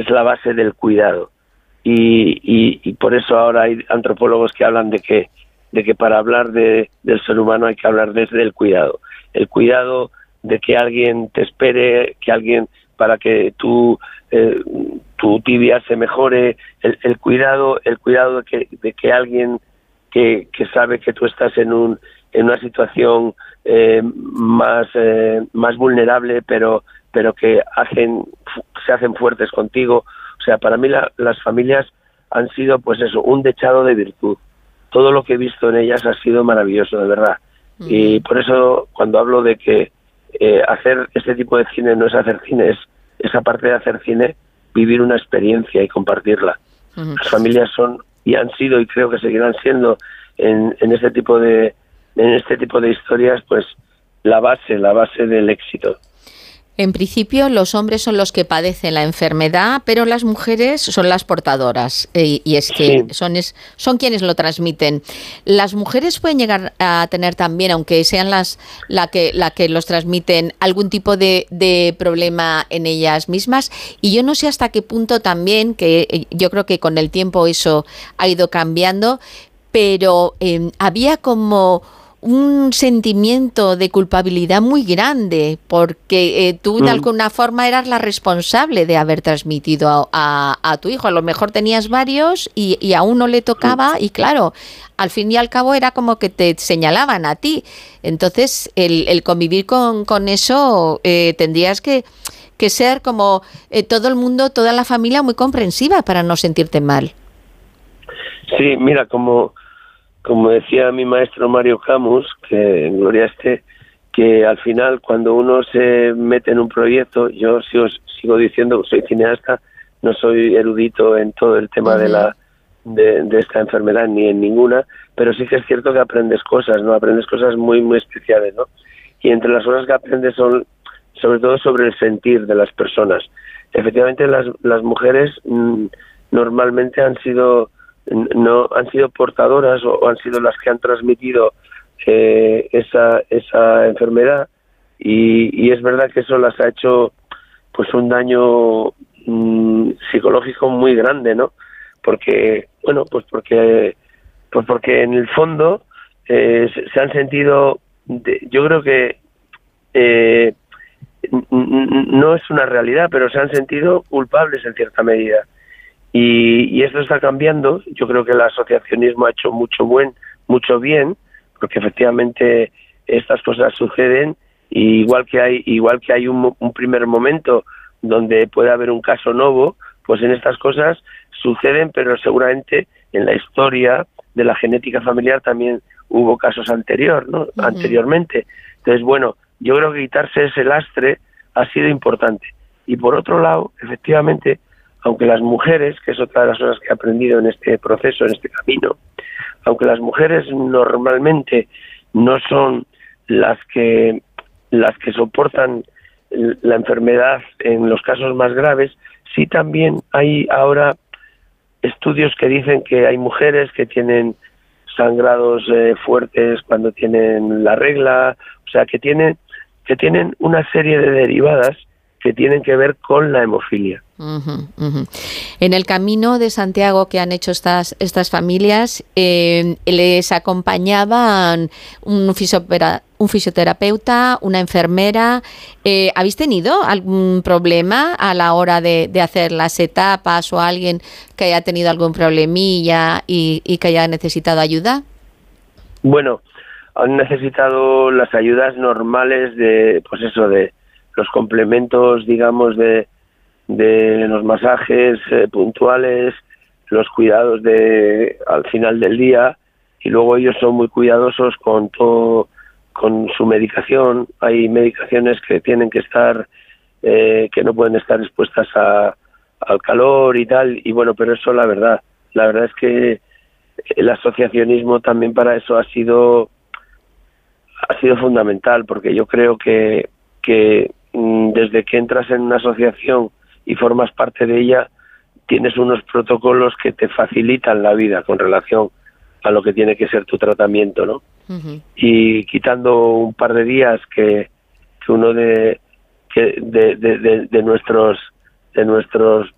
es la base del cuidado. Y por eso ahora hay antropólogos que hablan de que para hablar del ser humano hay que hablar desde el cuidado. El cuidado de que alguien te espere, que alguien para que tu tibia se mejore, el cuidado de que alguien que sabe que tú estás en una situación más vulnerable, pero que se hacen fuertes contigo. O sea, para mí las familias han sido, pues eso, un dechado de virtud. Todo lo que he visto en ellas ha sido maravilloso, de verdad. Y por eso, cuando hablo de que hacer este tipo de cine no es hacer cine, es aparte de hacer cine, vivir una experiencia y compartirla. Las familias son, y han sido, y creo que seguirán siendo, en este tipo de historias, pues la base del éxito. En principio, los hombres son los que padecen la enfermedad, pero las mujeres son las portadoras, y es que sí, son quienes lo transmiten. Las mujeres pueden llegar a tener también, aunque sean la que los transmiten, algún tipo de problema en ellas mismas. Y yo no sé hasta qué punto también, que yo creo que con el tiempo eso ha ido cambiando, pero había como un sentimiento de culpabilidad muy grande, porque tú de alguna forma eras la responsable de haber transmitido a tu hijo. A lo mejor tenías varios y a uno le tocaba, y claro, al fin y al cabo era como que te señalaban a ti. Entonces, el convivir con eso, tendrías que ser como todo el mundo, toda la familia, muy comprensiva para no sentirte mal. Sí, mira, como decía mi maestro Mario Camus, que en gloria esté, que al final cuando uno se mete en un proyecto, yo sigo diciendo, soy cineasta, no soy erudito en todo el tema de esta enfermedad ni en ninguna, pero sí que es cierto que aprendes cosas, ¿no? Aprendes cosas muy, muy especiales, ¿no? Y entre las cosas que aprendes son sobre todo sobre el sentir de las personas. Efectivamente, las mujeres normalmente han sido portadoras o han sido las que han transmitido esa enfermedad, y es verdad que eso las ha hecho pues un daño psicológico muy grande, ¿no? Porque en el fondo se han sentido, yo creo que no es una realidad, pero se han sentido culpables en cierta medida. Y esto está cambiando. Yo creo que el asociacionismo ha hecho mucho bien, porque efectivamente estas cosas suceden, y igual que hay un primer momento donde puede haber un caso nuevo, pues en estas cosas suceden, pero seguramente en la historia de la genética familiar también hubo casos anteriormente. Entonces, bueno, yo creo que quitarse ese lastre ha sido importante. Y por otro lado, efectivamente, aunque las mujeres, que es otra de las cosas que he aprendido en este proceso, en este camino, aunque las mujeres normalmente no son las que soportan la enfermedad en los casos más graves, sí también hay ahora estudios que dicen que hay mujeres que tienen sangrados fuertes cuando tienen la regla, o sea, que tienen una serie de derivadas que tienen que ver con la hemofilia. En el camino de Santiago que han hecho estas familias, les acompañaban un fisioterapeuta, una enfermera. ¿Habéis tenido algún problema a la hora de hacer las etapas, o alguien que haya tenido algún problemilla y que haya necesitado ayuda? Bueno, han necesitado las ayudas normales de los complementos, digamos, de los masajes puntuales, los cuidados al final del día, y luego ellos son muy cuidadosos con todo, con su medicación. Hay medicaciones que tienen que estar, que no pueden estar expuestas al calor y tal, y bueno, pero eso la verdad es que el asociacionismo también para eso ha sido fundamental, porque yo creo que desde que entras en una asociación y formas parte de ella, tienes unos protocolos que te facilitan la vida con relación a lo que tiene que ser tu tratamiento, ¿no? Y quitando un par de días que uno de nuestros